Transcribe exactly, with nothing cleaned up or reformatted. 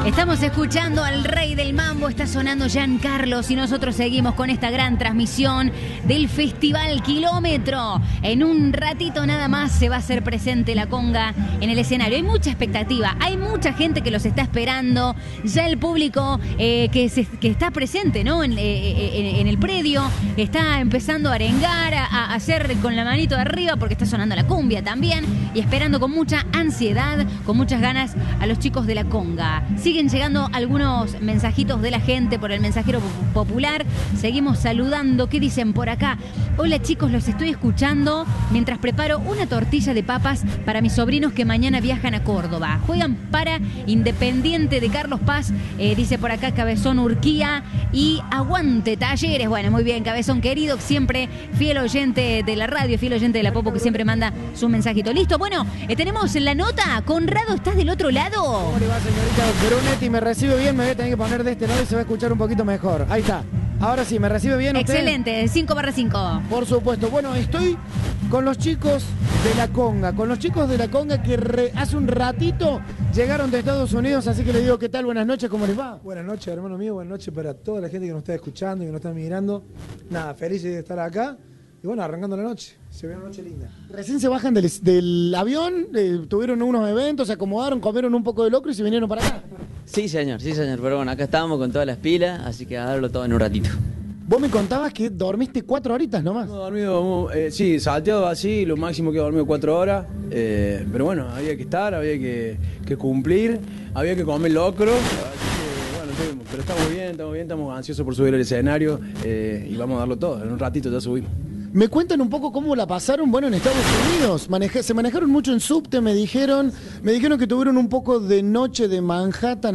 Estamos escuchando al rey del mambo, está sonando Giancarlos y nosotros seguimos con esta gran transmisión del Festival Kilómetro. En un ratito nada más se va a hacer presente la conga en el escenario. Hay mucha expectativa, hay mucha gente que los está esperando. Ya el público eh, que, se, que está presente, ¿no? en, eh, en, en el predio está empezando a arengar, a, a hacer con la manito de arriba porque está sonando la cumbia también y esperando con mucha ansiedad, con muchas ganas a los chicos de la conga. Siguen llegando algunos mensajitos de la gente por el mensajero popular. Seguimos saludando. ¿Qué dicen por acá? Hola chicos, los estoy escuchando mientras preparo una tortilla de papas para mis sobrinos que mañana viajan a Córdoba. Juegan para Independiente de Carlos Paz, eh, dice por acá Cabezón Urquía, y aguante Talleres. Bueno, muy bien, Cabezón querido, siempre fiel oyente de la radio, fiel oyente de la Popo, que siempre manda su mensajito. Listo, bueno, eh, tenemos la nota. Conrado, ¿estás del otro lado? ¿Cómo le va, señorita Brunetti? ¿Me recibe bien? Me voy a tener que poner de este lado y se va a escuchar un poquito mejor. Ahí está. Ahora sí, ¿me recibe bien usted? Excelente, cinco barra cinco. Por supuesto. Bueno, estoy con los chicos de la conga, con los chicos de la conga que re, hace un ratito llegaron de Estados Unidos, así que les digo, ¿qué tal? Buenas noches, ¿cómo les va? Buenas noches, hermano mío, buenas noches para toda la gente que nos está escuchando y que nos está mirando. Nada, felices de estar acá y bueno, arrancando la noche. Se ve una noche linda. Recién se bajan del, del avión, eh, tuvieron unos eventos, se acomodaron, comieron un poco de locro y se vinieron para acá. Sí, señor, sí, señor. Pero bueno, acá estábamos con todas las pilas, así que a darlo todo en un ratito. Vos me contabas que dormiste cuatro horitas nomás. Hemos dormido, eh, sí, salteado así, lo máximo que he dormido cuatro horas. Eh, pero bueno, había que estar, había que, que cumplir, había que comer locro. Así que, bueno, sí, pero estamos bien, estamos bien, estamos ansiosos por subir al escenario eh, y vamos a darlo todo. En un ratito ya subimos. Me cuentan un poco cómo la pasaron, bueno, en Estados Unidos. Maneja, se manejaron mucho en subte, me dijeron, me dijeron que tuvieron un poco de noche de Manhattan